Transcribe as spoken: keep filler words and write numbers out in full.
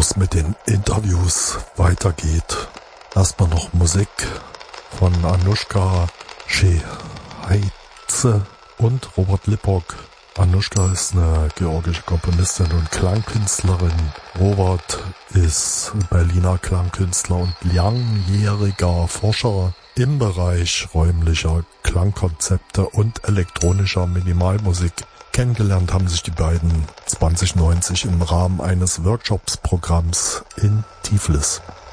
es mit den Interviews weitergeht. Erstmal noch Musik von Anushka Scheheitze und Robert Lippock. Anushka ist eine georgische Komponistin und Klangkünstlerin. Robert ist Berliner Klangkünstler und langjähriger Forscher im Bereich räumlicher Klangkonzepte und elektronischer Minimalmusik. Kennengelernt haben sich die beiden zwanzig neunzig im Rahmen eines Workshops-Programms in Tiflis.